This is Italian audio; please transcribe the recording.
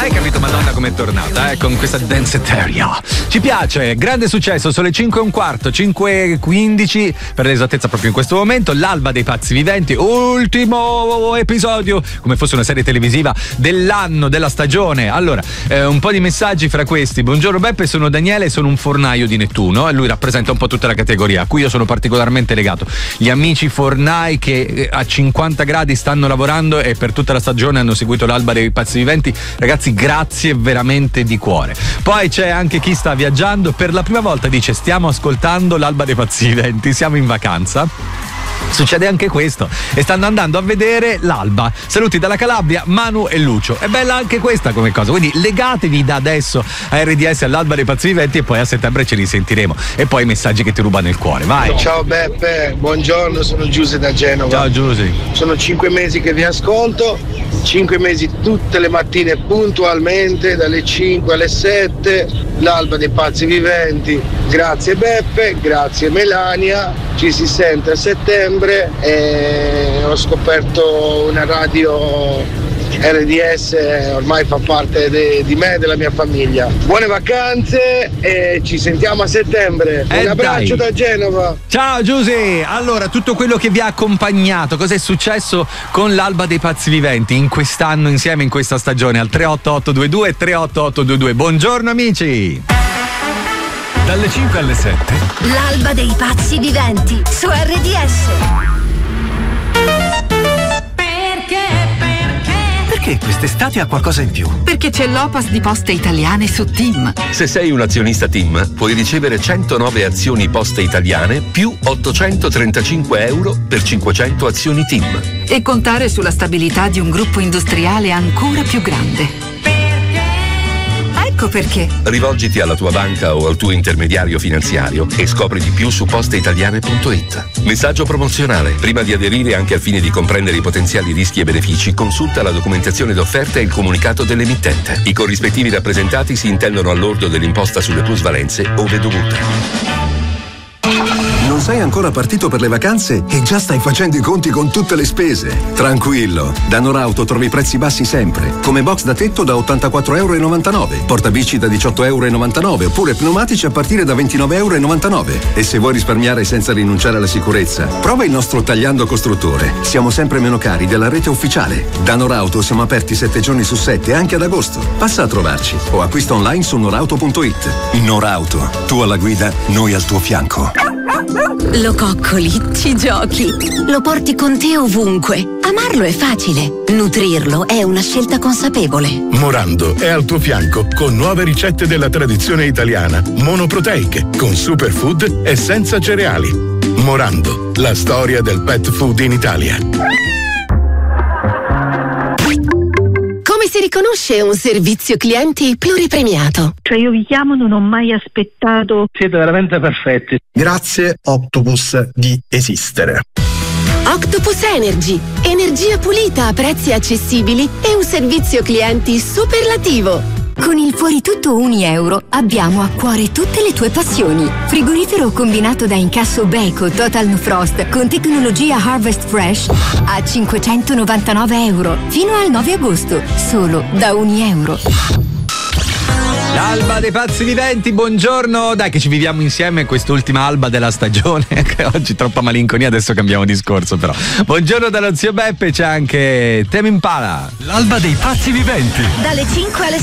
Hai capito Madonna come è tornata, con questa dance etherea. Ci piace, grande successo, sono le 5:15, 5:15 per l'esattezza proprio in questo momento, l'alba dei pazzi viventi, ultimo episodio, come fosse una serie televisiva dell'anno, della stagione. Allora, un po' di messaggi fra questi. Buongiorno Beppe, sono Daniele, sono un fornaio di Nettuno e lui rappresenta un po' tutta la categoria a cui io sono particolarmente legato. Gli amici fornai che a 50 gradi stanno lavorando e per tutta la stagione hanno seguito l'alba dei pazzi viventi. Ragazzi, grazie veramente di cuore. Poi c'è anche chi sta viaggiando per la prima volta, dice stiamo ascoltando l'alba dei pazzi viventi, siamo in vacanza. Succede anche questo e stanno andando a vedere l'alba. Saluti dalla Calabria, Manu e Lucio. È bella anche questa come cosa, quindi legatevi da adesso a RDS, all'alba dei pazzi viventi, e poi a settembre ce li sentiremo. E poi i messaggi che ti rubano il cuore, vai. Ciao Beppe, buongiorno, sono Giuse da Genova. Ciao Giuse. Sono 5 mesi che vi ascolto, 5 mesi tutte le mattine puntualmente dalle 5 alle 7, l'alba dei pazzi viventi. Grazie Beppe, grazie Melania, ci si sente a settembre e ho scoperto una radio RDS, ormai fa parte di me e della mia famiglia. Buone vacanze e ci sentiamo a settembre. Un abbraccio da Genova. Ciao Giuse. Allora, tutto quello che vi ha accompagnato, cosa è successo con l'alba dei pazzi viventi in quest'anno insieme, in questa stagione, al 38822 38822. Buongiorno amici. Dalle 5 alle 7 l'alba dei pazzi viventi su RDS. Perché quest'estate ha qualcosa in più? Perché c'è l'Opas di Poste Italiane su TIM. Se sei un azionista TIM, puoi ricevere 109 azioni Poste Italiane più 835 euro per 500 azioni TIM. E contare sulla stabilità di un gruppo industriale ancora più grande. Ecco perché. Rivolgiti alla tua banca o al tuo intermediario finanziario e scopri di più su posteitaliane.it. Messaggio promozionale. Prima di aderire, anche al fine di comprendere i potenziali rischi e benefici, consulta la documentazione d'offerta e il comunicato dell'emittente. I corrispettivi rappresentati si intendono al lordo dell'imposta sulle plusvalenze ove dovute. Non sei ancora partito per le vacanze e già stai facendo i conti con tutte le spese? Tranquillo, da Norauto trovi prezzi bassi sempre, come box da tetto da 84,99 euro, portabici da 18,99 euro, oppure pneumatici a partire da 29,99 euro. E se vuoi risparmiare senza rinunciare alla sicurezza, prova il nostro Tagliando Costruttore. Siamo sempre meno cari della rete ufficiale. Da Norauto siamo aperti 7 giorni su 7, anche ad agosto. Passa a trovarci o acquista online su norauto.it. Norauto, tu alla guida, noi al tuo fianco. Lo coccoli, ci giochi, lo porti con te ovunque. Amarlo è facile, nutrirlo è una scelta consapevole. Morando è al tuo fianco con nuove ricette della tradizione italiana, monoproteiche, con superfood e senza cereali. Morando, la storia del pet food in Italia. Come si riconosce un servizio clienti pluripremiato? Cioè io vi chiamo, non ho mai aspettato. Siete veramente perfetti. Grazie Octopus di esistere. Octopus Energy, energia pulita a prezzi accessibili e un servizio clienti superlativo. Con il fuori tutto €1 abbiamo a cuore tutte le tue passioni. Frigorifero combinato da incasso Beko Total No Frost con tecnologia Harvest Fresh a €599 fino al 9 agosto, solo da €1. L'alba dei pazzi viventi, buongiorno. Dai che ci viviamo insieme quest'ultima alba della stagione. Oggi troppa malinconia, adesso cambiamo discorso però. Buongiorno dallo zio Beppe, c'è anche Tame Impala. L'alba dei pazzi viventi. Dalle 5 alle